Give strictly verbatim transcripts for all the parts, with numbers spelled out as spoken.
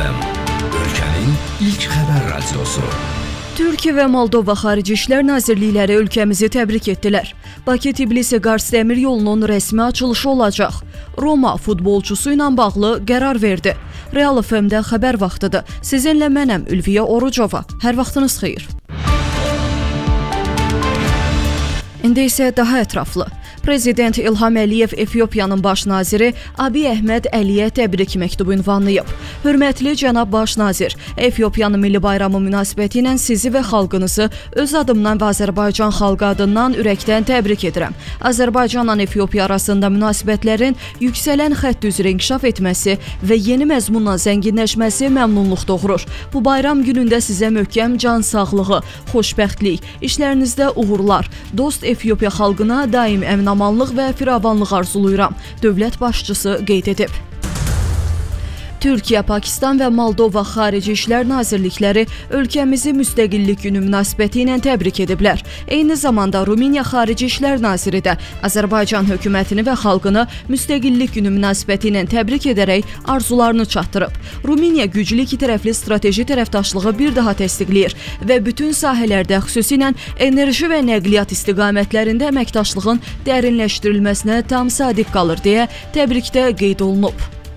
F M, ölkənin ilk xəbər radiosu. Türkiyə və Moldova Xarici İşlər Nazirlikləri ölkəmizi təbrik etdilər. Bakı-Tbilisi-Qars dəmir yolunun rəsmi açılışı olacaq. Roma futbolçusu ilə bağlı qərar verdi. Real F M-də xəbər vaxtıdır. Sizinlə mənəm Ülviyə Orucova. Hər vaxtınız xeyir. İndi isə daha ətraflı. Prezident İlham Əliyev Efiopiyanın baş naziri Abiy Əhməd Əliyə təbrik məktubu ünvanlayıb. Hörmətli cənab baş nazir, Efiopiyanın milli bayramı münasibəti ilə sizi və xalqınızı öz adımdan və Azərbaycan xalqı adından ürəkdən təbrik edirəm. Azərbaycanla Efiopiya arasında münasibətlərin yüksələn xətt üzrə inkişaf etməsi və yeni məzmunla zənginləşməsi məmnunluq doğurur. Bu bayram günündə sizə möhkəm can sağlığı, xoşbəxtlik, işlərinizdə uğurlar, dost Efiopiya xalqına daim əmin-amanlıq və firavanlıq arzulayıram, dövlət başçısı qeyd edib. Türkiyə, Pakistan və Moldova Xarici İşlər Nazirlikləri ölkəmizi müstəqillik günü münasibəti ilə təbrik ediblər. Eyni zamanda Rumıniya Xarici İşlər Naziri də Azərbaycan hökumətini və xalqını müstəqillik günü münasibəti ilə təbrik edərək arzularını çatdırıb. Rumıniya güclü iki tərəfli strateji tərəfdaşlığı bir daha təsdiqləyir və bütün sahələrdə, xüsusilə enerji və nəqliyyat istiqamətlərində əməkdaşlığın dərinləşdirilməsinə tam sadiq qalır deyə təbrikdə qeyd olunub.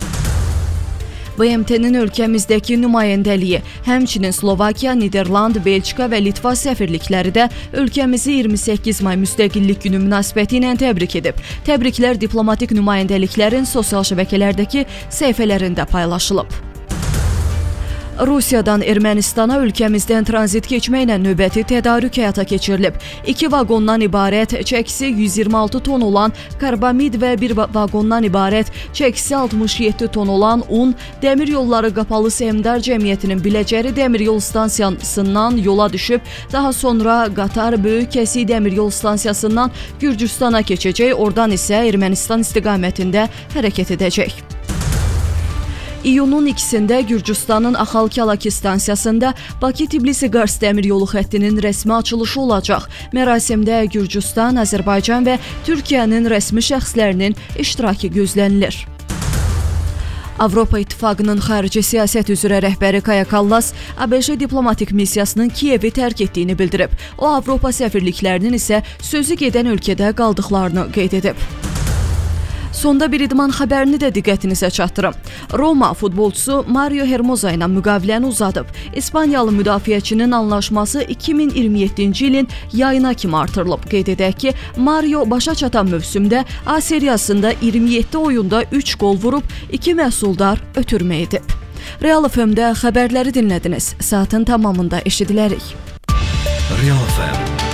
B M T-nin ölkəmizdəki nümayəndəliyi, həmçinin Slovakiya, Niderland, Belçika və Litva səfirlikləri də ölkəmizi iyirmi səkkiz may müstəqillik günü münasibəti ilə təbrik edib. Təbriklər diplomatik nümayəndəliklərin sosial şəbəkələrdəki səhifələrində paylaşılıb. Rusiyadan Ermənistana ölkəmizdən tranzit keçməklə növbəti tədarük həyata keçirilib. İki vaqondan ibarət çəkisi yüz iyirmi altı ton olan karbamid və bir vaqondan ibarət çəkisi altmış yeddi ton olan un Dəmir Yolları Qapalı Səhmdar Cəmiyyətinin Biləcəri Dəmir Yol Stansiyasından yola düşüb, daha sonra Qatar Böyük Kəsik Dəmir Yol Stansiyasından Gürcüstana keçəcək, oradan isə Ermənistan istiqamətində hərəkət edəcək. İyunun ikisində Gürcüstanın Axalkalaki stansiyasında Bakı-Tbilisi-Qars dəmir yolu xəttinin rəsmi açılışı olacaq. Mərasimdə Gürcüstan, Azərbaycan və Türkiyənin rəsmi şəxslərinin iştirakı gözlənilir. Avropa İttifaqının xarici siyasət üzrə rəhbəri Kaja Kallas A B Ş diplomatik missiyasının Kiyevi tərk etdiyini bildirib. O, Avropa səfirliklərinin isə sözü gedən ölkədə qaldıqlarını qeyd edib. Sonda bir idman xəbərini də diqqətinizə çatdırım. Roma futbolçusu Mario Hermosa ilə müqaviləni uzadıb. İspaniyalı müdafiəçinin anlaşması iki min iyirmi yeddinci ilin yayına kimi artırılıb. Qeyd edək ki, Mario başa çatan mövsümdə A seriyasında iyirmi yeddi oyunda üç qol vurub, iki məhsuldar ötürmə edib. Real F M-də xəbərləri dinlədiniz. Saatın tamamında eşidilərik. Real F M